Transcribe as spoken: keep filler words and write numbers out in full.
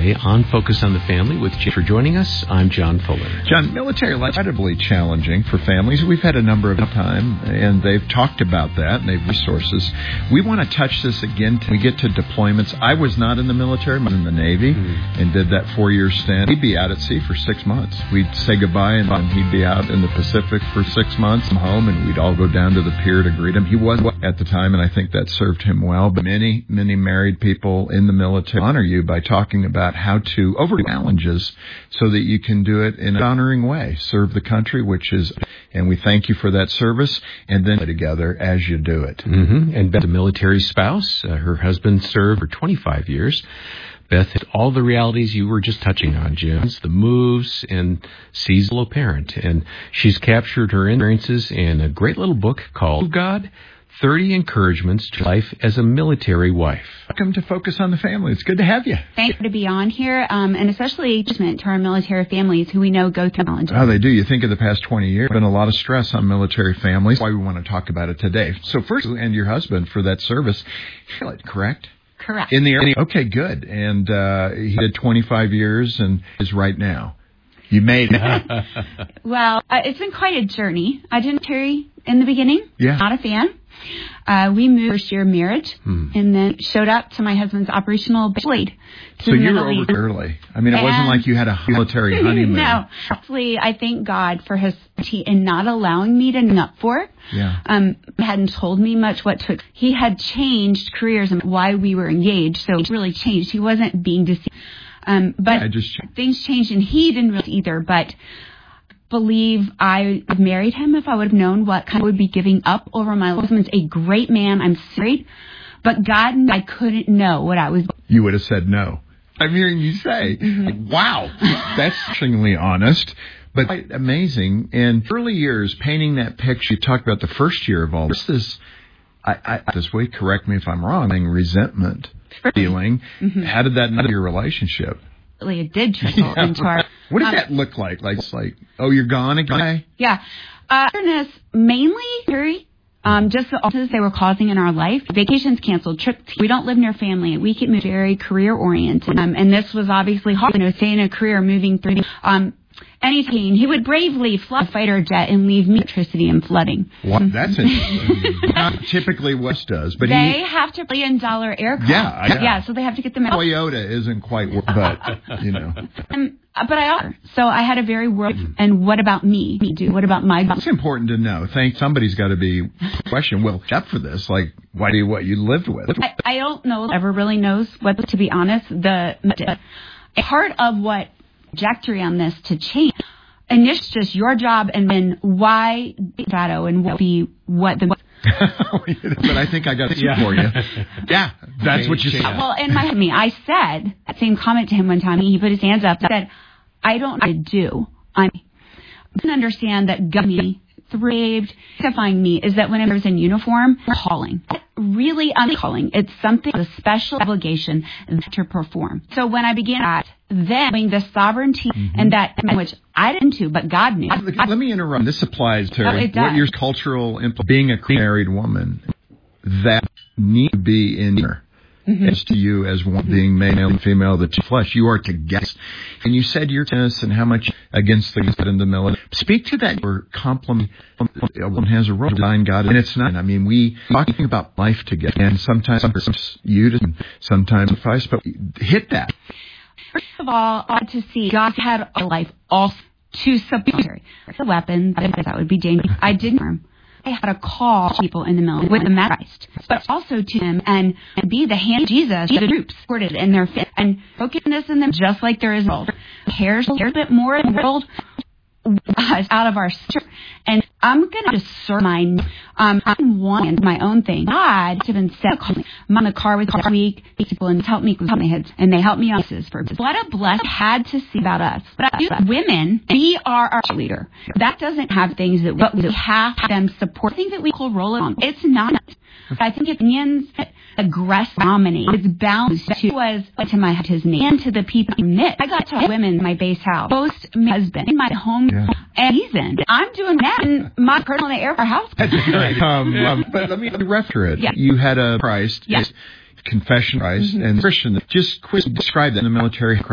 today on Focus on the Family with Jim. For joining us, I'm John Fuller. John, military life is incredibly challenging for families. We've had a number of time, and they've talked about that, and they've resources. We want to touch this again. We get to deployments. I was not in the military. I was in the Navy mm-hmm. and did that four-year stint. He'd be out at sea for six months. We'd say goodbye, and he'd be out in the Pacific for six months. I'm home, and we'd all go down to the pier to greet him. He was at the time, and I think that served him well. But many, many married people in the military honor you by talking about how to overcome challenges so that you can do it in an honoring way. Serve the country, which is, and we thank you for that service, and then together as you do it. Mm-hmm. And Beth, a military spouse, uh, her husband served for twenty-five years. Beth had all the realities you were just touching on, Jim, the moves and seasonal parent. And she's captured her experiences in a great little book called God, thirty Encouragements to Life as a Military Wife. Welcome to Focus on the Family. It's good to have you. Thanks to be on here, um, and especially just to our military families who we know go through challenges. Oh, they do. You think of the past twenty years, there's been a lot of stress on military families. That's why we want to talk about it today. So first, and your husband for that service, correct? Correct. In the area. Okay, good. And uh, he did twenty-five years and is right now. You made it. Well, uh, it's been quite a journey. I didn't Terry in the beginning. Yeah. Not a fan. Uh, we moved first year of marriage hmm. and then showed up to my husband's operational blade. So you were over early. I mean, it and wasn't like you had a military honeymoon. No. Actually, I thank God for his in not allowing me to hang up for it. Yeah. Um, he hadn't told me much what to. He had changed careers and why we were engaged, so it really changed. He wasn't being deceived. Um, but yeah, just things changed, and he didn't really either. But believe I would have married him if I would have known what kind of would be giving up over my husband's a great man. I'm married, but God, I couldn't know what I was. You would have said no. I'm hearing you say, mm-hmm. like, wow, that's shockingly honest, but quite amazing. In early years, painting that picture, you talked about the first year of all this. This, I, I this way, correct me if I'm wrong, resentment, feeling. Mm-hmm. How did that not your relationship? It did trickle yeah, into our. What did um, that look like? Like, it's like, oh, you're gone again? Yeah. Uh, mainly, Harry, um, just the offices they were causing in our life. Vacations canceled, trips. We don't live near family. We keep moving very career-oriented. Um, and this was obviously hard, you know, staying in a career, moving through. Um, Anything. He would bravely fly a fighter jet and leave me electricity and flooding. What? That's interesting. Not typically West does, but they he, have to billion dollar aircraft. Yeah, yeah, yeah. So they have to get them. Toyota isn't quite, but you know. Um, but I are. So I had a very world. And what about me? Me do. What about my? It's important to know. Think somebody's got to be question. Well, up for this. Like, why do you what you lived with? I, I don't know. Ever really knows what. To be honest, the part of what. Trajectory on this to change. And it's just your job, and then why shadow and what be what the. But I think I got it yeah. for you. Yeah, that's what you said. Well, in my me, I said that same comment to him one time. He put his hands up and said, "I don't know what to do. I didn't understand that God me thrived. Identifying me is that when I was in uniform, calling." Really, I'm calling. It's something, a special obligation to perform. So when I began at then having the sovereignty mm-hmm. and that which I didn't do, but God knew. Let me interrupt. This applies to oh, what your cultural impl- being a married woman that need to be in your. Mm-hmm. As to you as one being male and female, the two flesh, you are together. And you said your tennis and how much against the in the military. Speak to that. Or compliment. One has a role to design God, and it's not. I mean, we talking about life together, and sometimes you to sometimes advice, but hit that. First of all, I ought to see God had a life also to support the weapons. That would be dangerous. I didn't harm. I had to call people in the military with the Christ, but also to them and be the hand of Jesus, the troops supported in their fit and focusness in them, just like there is world. Cares a little bit more in the world out of our spirit. And I'm going to serve my, um, I'm wanting my own thing. God has been set. I'm in the car with this week. People and help me with my heads, and they help me on this for what a blessing had to see about us. But I do women, we are our leader. That doesn't have things that we, but we have them support things that we call roll it on. It's not. I think opinions aggressive dominate. It's bound to was to my his name and to the people who knit. I got to women in my base house, post my husband in my home, yeah. and he's in. I'm doing that in my personal air for house. That's great. Um, um, but let me refer it. Yeah. You had a Christ, yes. confession Christ, mm-hmm. and Christian. Just quickly describe that in the military.